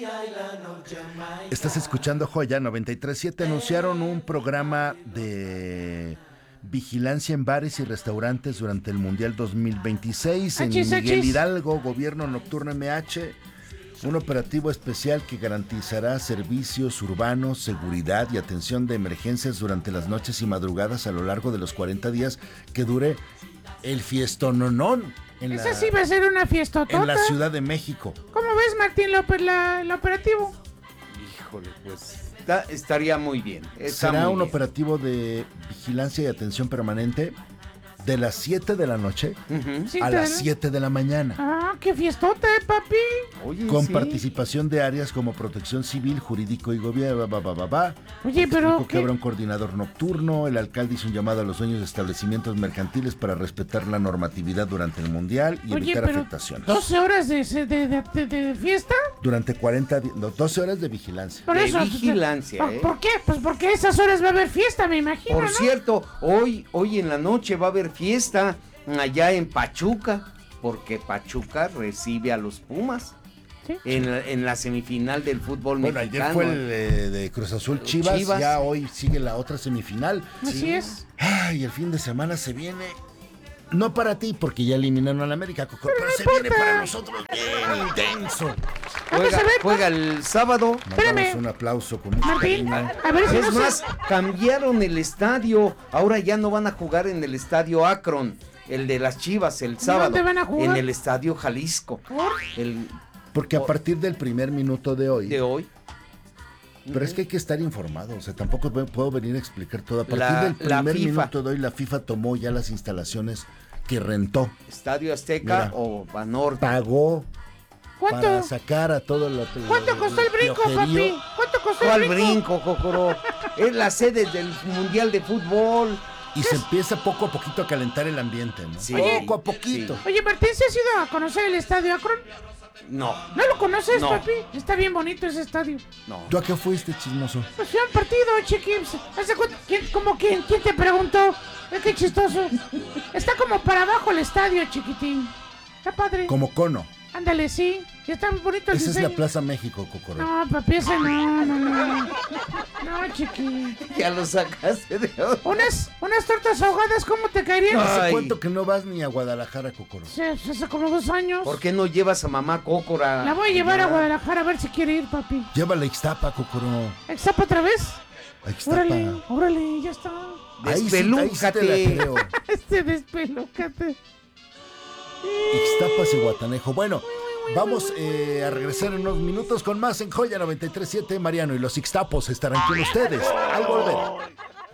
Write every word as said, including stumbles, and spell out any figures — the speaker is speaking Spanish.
Estás escuchando Joya noventa y tres punto siete. Anunciaron un programa de vigilancia en bares y restaurantes durante el Mundial dos mil veintiséis. En Achis, Miguel achis. Hidalgo, Gobierno Nocturno M H, un operativo especial que garantizará servicios urbanos, seguridad y atención de emergencias durante las noches y madrugadas a lo largo de los cuarenta días que dure el fiestononón en Esa la, sí va a ser una fiestotota. en la Ciudad de México. ¿Cómo ves, Martín López, la, el operativo? Híjole, pues está- estaría muy bien. Está Será muy un bien. operativo de vigilancia y atención permanente de las siete de la noche Ujú. Sí, a te- las siete de la mañana, Ah, qué fiestota, eh, papi. Oye, con sí. participación de áreas como protección civil, jurídico y gobierno. Va, va, va, va. Oye, pero Explicó que ¿qué? habrá un coordinador nocturno. El alcalde hizo un llamado a los dueños de establecimientos mercantiles para respetar la normatividad durante el mundial y Oye, evitar pero afectaciones. ¿doce horas de, de, de, de- de fiesta? Durante cuarenta, di- no, doce horas de vigilancia. Por De eso. vigilancia, ¿Por, ¿eh? ¿Por qué? Pues porque a esas horas va a haber fiesta, me imagino, Por ¿no? cierto, hoy, hoy en la noche va a haber fiesta allá en Pachuca, porque Pachuca recibe a los Pumas Sí. en la, en la semifinal del fútbol Bueno, mexicano. ayer fue el eh, de Cruz Azul Chivas, Chivas. ya hoy sigue la otra semifinal. Así Sí. es. Ay, el fin de semana se viene. No para ti, porque ya eliminaron a la América, Coco, pero, no se importa. viene para nosotros bien intenso. Vamos Juega, a ver, juega el sábado. Espérame. Mandamos un aplauso con mucho Martín, cariño. a ver si Es no se- más, cambiaron el estadio. Ahora ya no van a jugar en el estadio Akron, el de las Chivas, el sábado. ¿Dónde van a jugar? En el estadio Jalisco. ¿Por? El Porque a partir del primer minuto de hoy, de hoy. pero es que hay que estar informado, o sea, tampoco ve- puedo venir a explicar todo. A partir La- del la primer FIFA. minuto de hoy, la FIFA tomó ya las instalaciones que rentó, Estadio Azteca Mira. o Banorte. pagó para ¿Cuánto? sacar a todo lo ¿Cuánto costó el brinco, piojerío. papi? ¿Cuánto costó ¿Cuál el brinco? brinco, Cocoro? Es la sede del Mundial de Fútbol. Y se empieza poco a poquito a calentar el ambiente, ¿no? Sí. Poco a poquito. Sí. Oye, Martín, ¿se has ido a conocer el estadio Akron? No, ¿No lo conoces, No. papi? Está bien bonito ese estadio. no. ¿Tú a qué fuiste, chismoso? Pues fui a un partido, chiquips. ¿Hace cuánto? ¿Quién, ¿Cómo quién? ¿Quién te preguntó? Eh, qué chistoso. Está como para abajo el estadio, chiquitín. Está padre. Como cono. Ándale, sí. Y está muy bonito el Esa es la diseño. Plaza México, Cocorro. No, papi, ese no, no, no. No, chiqui. Ya lo sacaste de... Unas, unas tortas ahogadas, ¿cómo te caerían? No. ¿Hace Ay. cuánto que no vas ni a Guadalajara, Cocorro? Sí, hace como dos años. ¿Por qué no llevas a mamá Cócora? La voy a llevar Ya. a Guadalajara a ver si quiere ir, papi. Llévala a Ixtapa, Cocorro. ¿Exapa otra vez? A Ixtapa. Órale, órale, ya está. Ahí sí, ahí sí te Despelúcate. la creo. Este despelócate. Ixtapas y Guatanejo. Bueno, vamos eh, a regresar en unos minutos con más en Joya noventa y tres punto siete. Mariano y los Ixtapos estarán con ustedes al volver.